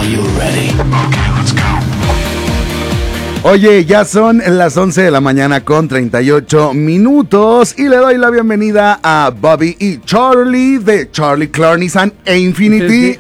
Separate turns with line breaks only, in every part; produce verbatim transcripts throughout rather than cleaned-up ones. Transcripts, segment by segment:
Are you ready? Okay, let's go.
Oye, ya son las once de la mañana con treinta y ocho minutos y le doy la bienvenida a Bobby y Charlie de Charlie Clark Nissan e Infiniti.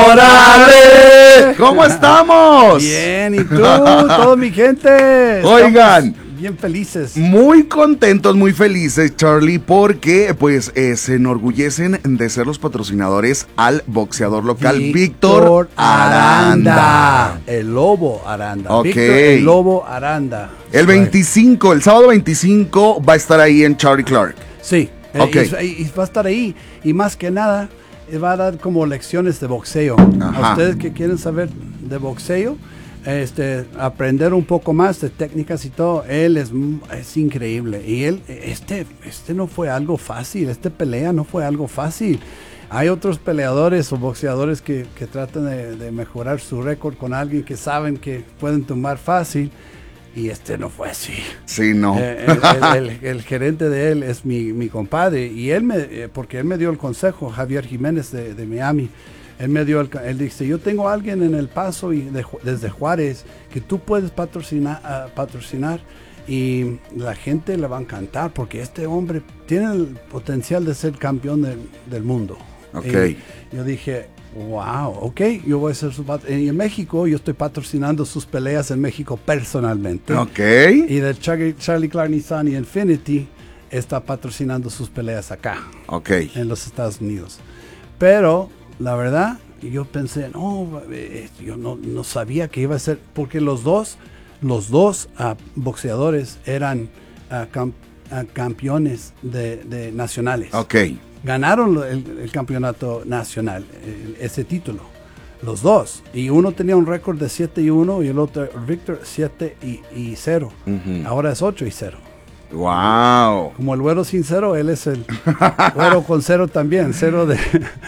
¡Órale! ¿Cómo estamos?
Bien, ¿y tú? Todo mi gente.
Oigan.
Estamos bien felices.
Muy contentos, muy felices, Charlie, porque pues eh, se enorgullecen de ser los patrocinadores al boxeador local Víctor Aranda.
Aranda. El Lobo Aranda.
Ok.
Víctor el Lobo Aranda.
El veinticinco, el sábado veinticinco va a estar ahí en Charlie Clark.
Sí,
Ok.
eh, y, y va a estar ahí. Y más que nada, eh, va a dar como lecciones de boxeo.
Ajá.
A ustedes que quieren saber de boxeo, este, aprender un poco más de técnicas y todo, él es, es increíble. Y él, este, este no fue algo fácil, este pelea no fue algo fácil. Hay otros peleadores o boxeadores que, que tratan de, de mejorar su récord con alguien que saben que pueden tumbar fácil. Y este no fue así.
Sí, no.
Eh, el, el, el, el gerente de él es mi, mi compadre. Y él me, eh, porque él me dio el consejo, Javier Jiménez de, de Miami. Él me dio el, él dice, yo tengo a alguien en El Paso y de, desde Juárez que tú puedes patrocinar, uh, patrocinar y la gente le va a encantar porque este hombre tiene el potencial de ser campeón de, del mundo.
Ok.
Y yo dije, wow, ok, yo voy a ser su patrocinador. Y en México yo estoy patrocinando sus peleas en México personalmente.
Ok.
Y de Charlie, Charlie Clark Nissan y Infiniti está patrocinando sus peleas acá.
Ok.
En los Estados Unidos. Pero la verdad, yo pensé, no, eh, yo no, no sabía que iba a ser, porque los dos, los dos uh, boxeadores eran uh, cam, uh, campeones de, de nacionales.
Ok.
Ganaron el, el campeonato nacional, el, ese título, los dos. Y uno tenía un récord de siete y uno y el otro, Víctor, siete y cero. Uh-huh. Ahora es ocho y cero.
Wow.
Como el güero sin cero, él es el güero con cero también, cero de...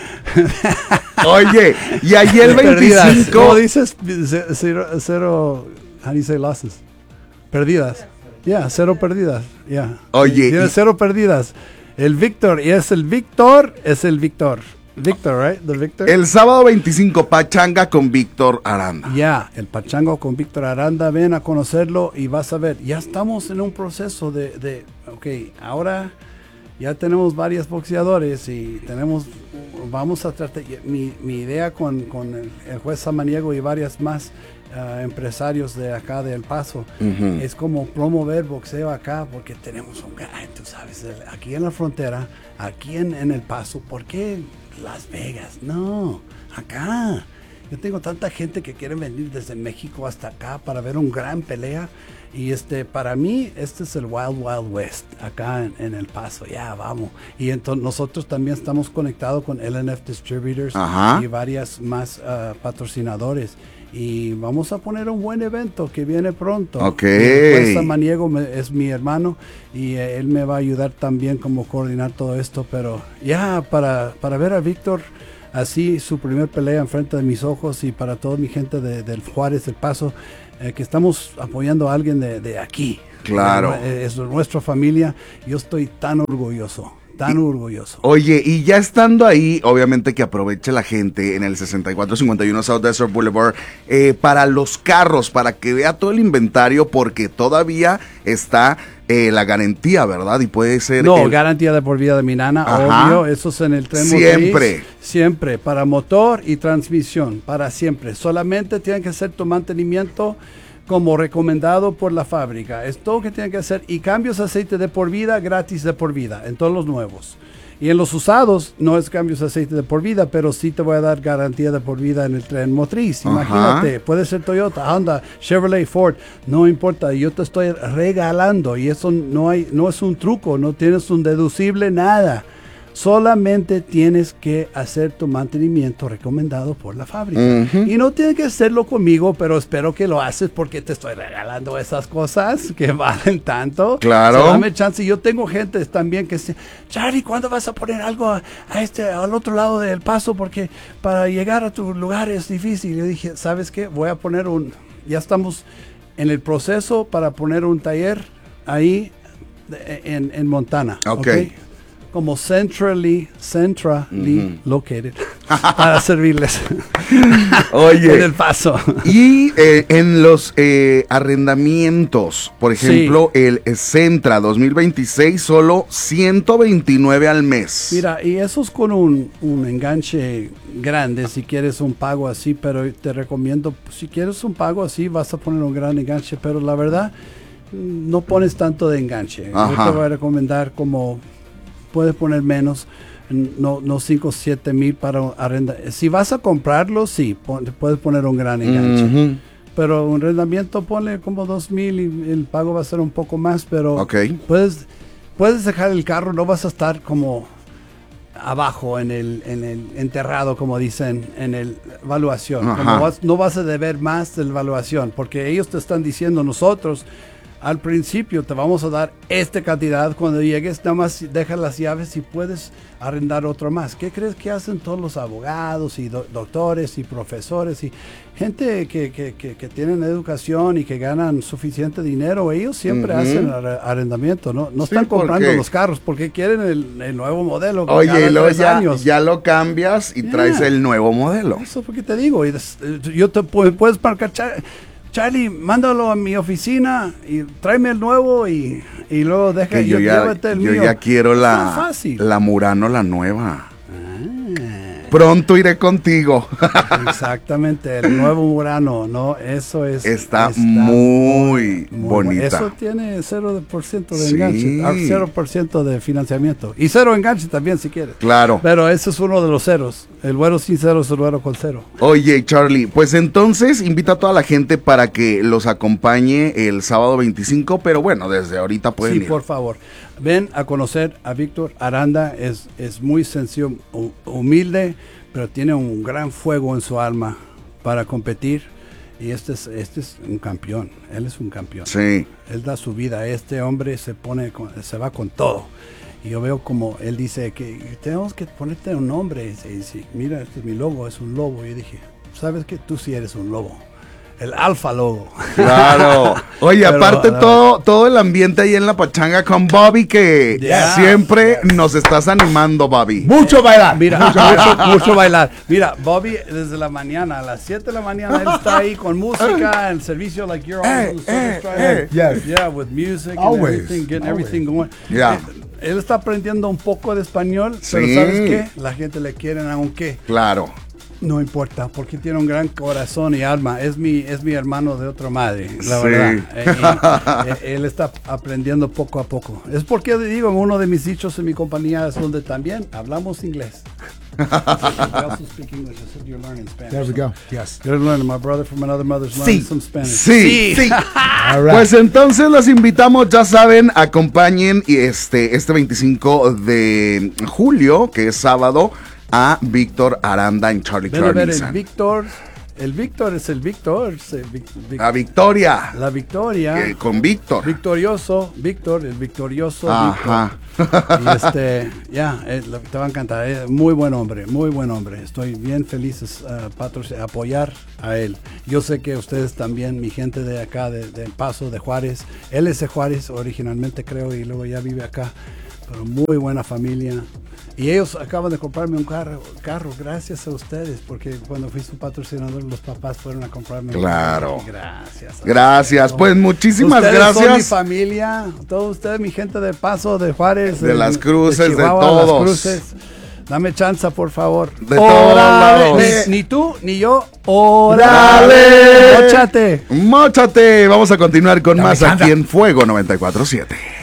Oye, y ahí el veinticinco...
¿Cómo dices? Cero, cero, how do you say losses? Perdidas. Ya, yeah, cero perdidas. Ya. Yeah.
Oye.
Tiene
y...
cero perdidas. El Víctor, y es el Víctor, es el Víctor. Víctor, right? The Victor.
El sábado veinticinco, Pachanga con Víctor Aranda.
Ya, yeah, el Pachango con Víctor Aranda, ven a conocerlo y vas a ver. Ya estamos en un proceso de, de ok, ahora ya tenemos varios boxeadores y tenemos, vamos a tratar, mi, mi idea con, con el, el juez Samaniego y varias más uh, empresarios de acá de El Paso, uh-huh. es como promover boxeo acá porque tenemos un, ay, tú sabes, aquí en la frontera, aquí en, en El Paso, ¿por qué Las Vegas? No, acá. Yo tengo tanta gente que quiere venir desde México hasta acá para ver un gran pelea. Y este, para mí, este es el Wild Wild West, acá en, en El Paso. Ya, yeah, vamos. Y entonces nosotros también estamos conectados con L N F Distributors. Ajá. Y varias más uh, patrocinadores. Y vamos a poner un buen evento que viene pronto.
Ok.
Juez Samaniego me, es mi hermano y eh, él me va a ayudar también como coordinar todo esto. Pero ya, para, para ver a Víctor así, su primer pelea enfrente de mis ojos y para toda mi gente de, del Juárez, del Paso, eh, que estamos apoyando a alguien de, de aquí.
Claro.
Eh, es nuestra familia. Yo estoy tan orgulloso. Tan orgulloso.
Oye, y ya estando ahí, obviamente que aproveche la gente en el sesenta y cuatro cincuenta y uno South Desert Boulevard eh, para los carros, para que vea todo el inventario, porque todavía está eh, la garantía, ¿verdad? Y puede ser...
No,
el...
garantía de por vida de mi nana,
Ajá.
obvio, eso es en el tren
Siempre.
motriz, siempre, para motor y transmisión, para siempre. Solamente tienen que hacer tu mantenimiento como recomendado por la fábrica. Es todo que tienen que hacer. Y cambios de aceite de por vida, gratis de por vida, en todos los nuevos. Y en los usados, no es cambios de aceite de por vida, pero sí te voy a dar garantía de por vida en el tren motriz. Imagínate, Ajá. puede ser Toyota, Honda, Chevrolet, Ford, no importa, yo te estoy regalando. Y eso no, hay, no es un truco, no tienes un deducible, nada. Solamente tienes que hacer tu mantenimiento recomendado por la fábrica. Uh-huh. Y no tienes que hacerlo conmigo, pero espero que lo haces porque te estoy regalando esas cosas que valen tanto.
Claro.
O sea, dame chance. Yo tengo gente también que dice, Charlie, ¿cuándo vas a poner algo a, a este, al otro lado del Paso? Porque para llegar a tu lugar es difícil. Yo dije, ¿sabes qué? Voy a poner un... Ya estamos en el proceso para poner un taller ahí en, en Montana.
Ok.
¿Okay? Como centrally, centrally uh-huh. located. para servirles.
Oye.
En El Paso.
Y eh, en los eh, arrendamientos, por ejemplo, sí. el Sentra dos mil veintiséis, solo ciento veintinueve al mes.
Mira, y eso es con un, un enganche grande, si quieres un pago así, pero te recomiendo, si quieres un pago así, vas a poner un gran enganche, pero la verdad, no pones tanto de enganche.
Ajá.
Yo te voy a recomendar como, puedes poner menos, no, no cinco o siete mil para arrendar. Si vas a comprarlo, sí, pon, puedes poner un gran enganche. Uh-huh. Pero un arrendamiento ponle como dos mil y el pago va a ser un poco más, pero
okay.
puedes, puedes dejar el carro, no vas a estar como abajo en el, en el enterrado, como dicen, en el evaluación. Como vas, no vas a deber más de la evaluación, porque ellos te están diciendo, nosotros al principio te vamos a dar esta cantidad, cuando llegues nada más deja las llaves y puedes arrendar otro más. ¿Qué crees que hacen todos los abogados y do- doctores y profesores y gente que, que, que, que tienen educación y que ganan suficiente dinero? Ellos siempre uh-huh. hacen ar- arrendamiento, ¿no? No sí, están comprando porque... los carros porque quieren el, el nuevo modelo.
Oye, y luego ya, años. ya lo cambias y yeah. traes el nuevo modelo.
Eso es porque te digo, y des, yo te puedes marcar... Charlie, mándalo a mi oficina y tráeme el nuevo y, y luego deja
que yo
y
ya,
llévate el
yo
mío.
ya quiero la, la Murano, la nueva. Ah. Pronto iré contigo.
Exactamente, el nuevo Murano, ¿no? Eso es.
Está, está muy, muy bonita.
Eso tiene cero por ciento de enganche, sí. cero por ciento de financiamiento. Y cero enganche también, si quieres.
Claro.
Pero ese es uno de los ceros. El güero sin cero es el güero con cero.
Oye, Charlie, pues entonces invita a toda la gente para que los acompañe el sábado veinticinco, pero bueno, desde ahorita pueden
sí,
ir.
por favor. Ven a conocer a Víctor Aranda, es, es muy sencillo, humilde, pero tiene un gran fuego en su alma para competir. Y este es, este es un campeón, él es un campeón.
Sí.
Él da su vida, este hombre se pone, con, se va con todo. Y yo veo como él dice que tenemos que ponerte un nombre. Y dice, mira, este es mi lobo, es un lobo. Y yo dije, ¿sabes qué? Tú sí eres un lobo. El alfa lobo.
Claro. Oye, pero, aparte todo, todo el ambiente ahí en la pachanga con Bobby, que yeah, siempre yeah. nos estás animando, Bobby.
Mucho bailar.
Mira, mucho, mucho, mucho bailar. Mira, Bobby desde la mañana, a las siete de la mañana, él está ahí con música, el servicio, like you're
hey,
on the
hey,
service
hey, yes.
Yeah, with music
Always.
and everything, getting
Always.
everything going.
Yeah.
Él está aprendiendo un poco de español,
sí.
pero ¿sabes qué? La gente le quiere aunque.
Claro.
No importa, porque tiene un gran corazón y alma. Es mi, es mi hermano de otra madre, la
sí.
verdad. Eh, eh, él está aprendiendo poco a poco. Es porque digo, en uno de mis dichos en mi compañía es donde también hablamos inglés. We also speak English. I said you're learning Spanish.
There we go. Yes.
You're learning. My brother from another mother's learning
sí.
some Spanish.
Sí, sí.
All right.
Pues entonces los invitamos, ya saben, acompañen y este, este veinticinco de julio, que es sábado, a Víctor Aranda en Charlie
Ven a ver,
Charlie.
el Víctor, el Víctor es el Víctor. Es el Vic, Vic,
la victoria.
La victoria.
Eh, con Víctor.
Victorioso, Víctor, el victorioso
Ajá.
Víctor. Y este, ya, yeah, te va a encantar. Eh, muy buen hombre, muy buen hombre. Estoy bien feliz de uh, patroc- apoyar a él. Yo sé que ustedes también, mi gente de acá, de, de El Paso, de Juárez. Él es de Juárez originalmente, creo, y luego ya vive acá. Pero muy buena familia. Y ellos acaban de comprarme un carro, carro gracias a ustedes, porque cuando fui su patrocinador, los papás fueron a comprarme
claro.
un carro. Gracias.
Gracias, pues muchísimas
ustedes
gracias.
Son mi familia, todos ustedes, mi gente de Paso, de Juárez,
de,
de
las cruces, de,
Chihuahua,
de todos.
Las cruces. Dame chance, por favor.
De todos lados.
Ni, ni tú, ni yo. ¡Órale! ¡Móchate!
¡Móchate! Vamos a continuar con
Dame
más
chance.
aquí en Fuego noventa y cuatro siete.